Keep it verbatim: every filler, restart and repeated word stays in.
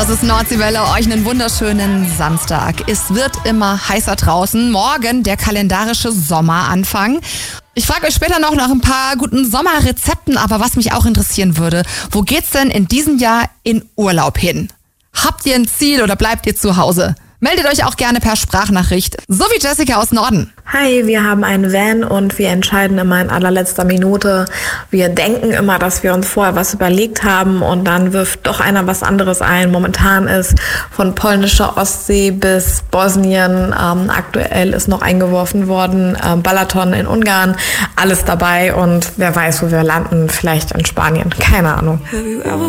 Das ist Nordseewelle, euch einen wunderschönen Samstag. Es wird immer heißer draußen. Morgen der kalendarische Sommeranfang. Ich frage euch später noch nach ein paar guten Sommerrezepten, aber was mich auch interessieren würde, wo geht's denn in diesem Jahr in Urlaub hin? Habt ihr ein Ziel oder bleibt ihr zu Hause? Meldet euch auch gerne per Sprachnachricht. So wie Jessica aus Norden. Hi, wir haben einen Van und wir entscheiden immer in allerletzter Minute. Wir denken immer, dass wir uns vorher was überlegt haben und dann wirft doch einer was anderes ein. Momentan ist von polnischer Ostsee bis Bosnien, ähm, aktuell ist noch eingeworfen worden, ähm, Balaton in Ungarn, alles dabei und wer weiß, wo wir landen, vielleicht in Spanien, keine Ahnung.